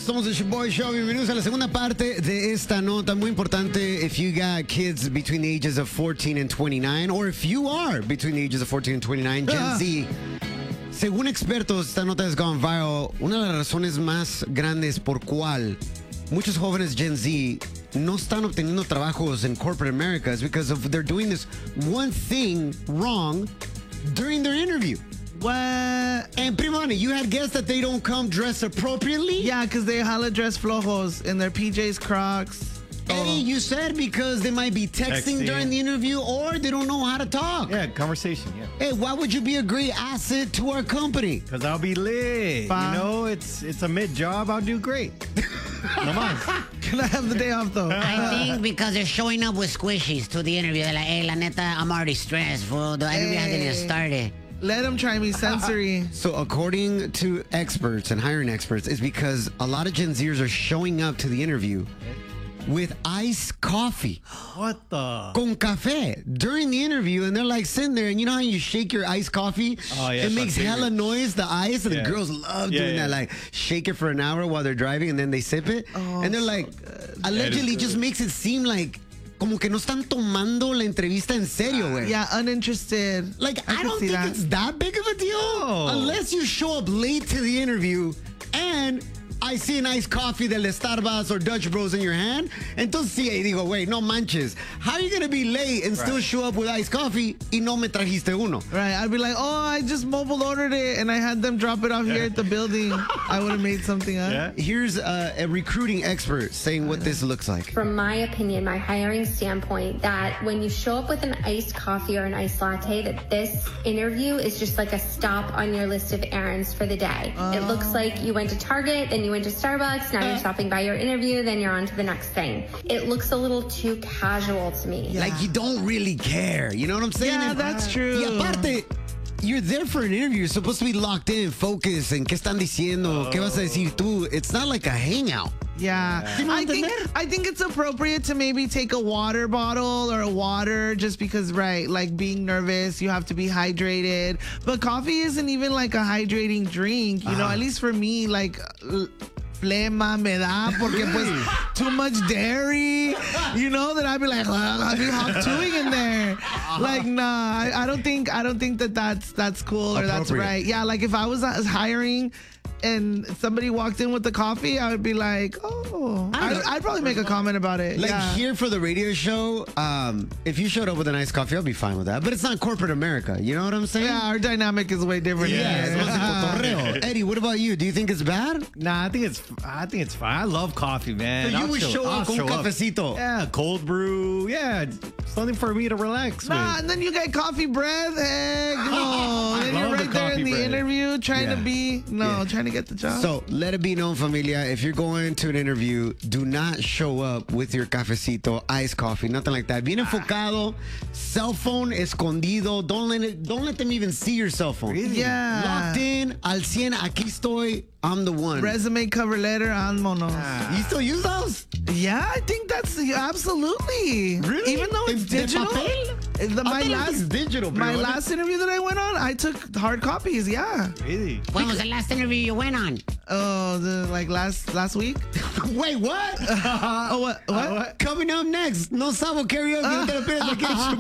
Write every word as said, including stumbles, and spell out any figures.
Somos el Boy Show. Bienvenidos a la segunda parte de esta nota muy importante. If you got kids between the ages of fourteen and twenty-nine, or if you are between the ages of fourteen and twenty-nine, Gen Ah. Z, según expertos, esta nota has gone viral. Una de las razones más grandes por cual muchos jóvenes Gen Z no están obteniendo trabajos en corporate America is because of they're doing this one thing wrong during their interview. What? And Primani, you had guessed that they don't come dressed appropriately? Yeah, because they hala dress flojos in their P Js, Crocs. Eddie, you said because they might be texting, Texting. during the interview or they don't know how to talk. Yeah, conversation, yeah. Hey, why would you be a great asset to our company? Because I'll be lit. Fine. You know, it's it's a mid job. I'll do great. No más. Can I have the day off, though? I think because they're showing up with squishies to the interview. They're like, hey, la neta, I'm already stressed, fool. The interview hasn't even Hey. started. Let them try me sensory. So according to experts and hiring experts, it's because a lot of Gen Zers are showing up to the interview with iced coffee, What the? con café, during the interview, and they're like sitting there, and you know how you shake your iced coffee? Oh, yeah, it it's my makes favorite. hella noise, the ice, and Yeah. the girls love Yeah, doing yeah. that, like shake it for an hour while they're driving, and then they sip it. Oh, and they're so like, good. allegedly That is just good. makes it seem like como que no están tomando la entrevista en serio, güey. Yeah, uninterested. Like, I, could don't see think that. it's that big of a deal. No. Unless you show up late to the interview and I see an iced coffee del Starbucks or Dutch Bros in your hand. Entonces sí, ahí digo, wait, no manches. How are you going to be late and still Right. show up with iced coffee y no me trajiste uno? Right, I'd be like, oh, I just mobile ordered it and I had them drop it off here at the building. I would have made something up. Yeah. Here's uh, a recruiting expert saying what this looks like. From my opinion, my hiring standpoint, that when you show up with an iced coffee or an iced latte, that this interview is just like a stop on your list of errands for the day. It looks like you went to Target, then you went to Starbucks, now you're stopping by your interview, then you're on to the next thing. It looks a little too casual to me. Yeah. Like you don't really care. You know what I'm saying? Yeah, And- that's true. Y aparte, you're there for an interview. You're supposed to be locked in, focused, and qué están diciendo, qué vas a decir tú. It's not like a hangout. Yeah. ¿Sí me I think entender? I think it's appropriate to maybe take a water bottle or a water just because, right, like being nervous, you have to be hydrated. But coffee isn't even like a hydrating drink, you know, at least for me, like l- flema me da porque pues too much dairy, you know, that I'd be like, I'd be hot chewing in there. Like, nah, I, I don't think I don't think that that's that's cool or that's Appropriate. right. Yeah, like if I was uh, hiring and somebody walked in with the coffee, I would be like, oh, I don't I'd, know. I'd probably make a comment about it. Like yeah. here for the radio show, um, if you showed up with a nice coffee, I'll be fine with that. But it's not corporate America. You know what I'm saying? Yeah, our dynamic is way different. Yeah, here. it's más de cotorreo. Eddie, what about you? Do you think it's bad? Nah, I think it's I think it's fine. I love coffee, man. So you I'll would show up I'll con un show up. cafecito. Yeah, cold brew. Yeah, something for me to relax Nah, with. and then you get coffee breath. Heck no. I Then you're love the right there in coffee the breath. interview trying Yeah. to be, no, Yeah. trying to get the job. So let it be known, familia, if you're going to an interview, do not show up with your cafecito, iced coffee, nothing like that. Bien enfocado, cell phone escondido. Don't let it, don't let them even see your cell phone. Yeah. Locked in, al cien, aquí estoy, I'm the one. Resume, cover letter, and monos. You still use those? Yeah, I think that's absolutely. Really? Even though it's En- de digital. papel? The, I my thought it was last digital, bro. my last interview that I went on, I took hard copies. Yeah. Really? When was the last interview you went on? Oh, the like last last week. Wait, what? Oh, what? What? Coming up next, No Sabo Karaoke. No te lo pierdas aquí en